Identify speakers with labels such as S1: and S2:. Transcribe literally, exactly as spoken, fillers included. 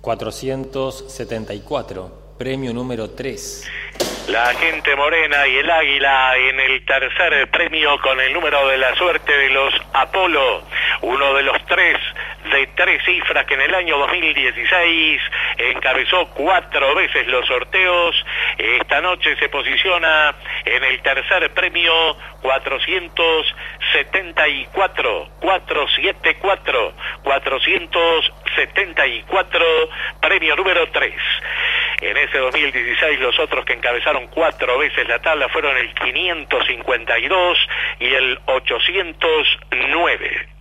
S1: cuatrocientos setenta y cuatro, premio número tres.
S2: La gente morena y el águila en el tercer premio con el número de la suerte de los Apolo, uno de los tres de tres cifras que en el año dos mil dieciséis encabezó cuatro veces los sorteos. Esta noche se posiciona en el tercer premio cuatrocientos setenta y cuatro, cuatrocientos setenta y cuatro, cuatrocientos setenta y cuatro, premio número tres. En ese dos mil dieciséis los otros que encabezaron cuatro veces la tabla fueron el quinientos cincuenta y dos y el ochocientos nueve.